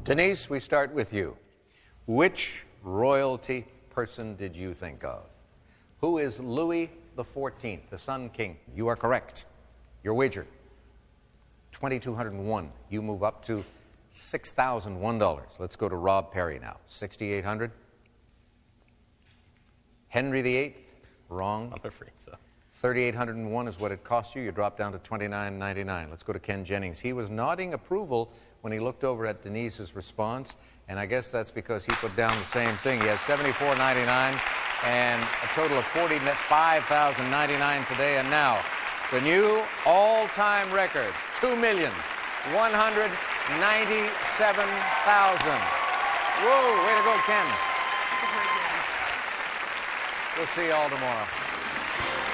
Denise, we start with you. Which royalty person did you think of? Who is Louis XIV, the Sun King? You are correct. Your wager, $2,201. You move up to $6,001. Let's go to Rob Perry now. $6,800. Henry VIII, wrong. I'm afraid so. $3,801 is what it cost you. You drop down to $2,999. Let's go to Ken Jennings. He was nodding approval when he looked over at Denise's response, and I guess that's because he put down the same thing. He has $74.99 and a total of $45,099 today. And now, the new all-time record, $2,197,000. Whoa, way to go, Ken. We'll see you all tomorrow.